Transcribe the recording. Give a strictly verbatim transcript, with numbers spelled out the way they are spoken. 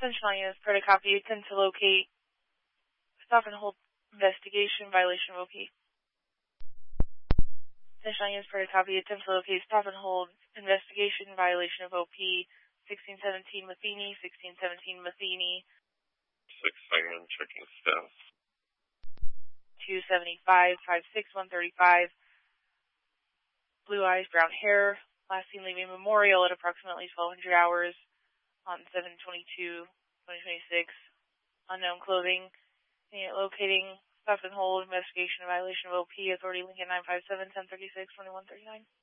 Central units, per to copy, attempt to locate, stop and hold investigation, violation of O P. Central units, per to copy, attempt to locate, stop and hold investigation, violation of O P. sixteen seventeen Matheny, sixteen seventeen Matheny. six second, checking status. two seventy-five, five six one thirty-five. Blue eyes, brown hair. Last seen leaving Memorial at approximately twelve hundred hours on seven twenty-two twenty twenty-six. Unknown clothing. Unit locating, stop and hold, investigation, violation of O P. Authority Lincoln nine five seven, ten thirty-six, twenty-one thirty-nine.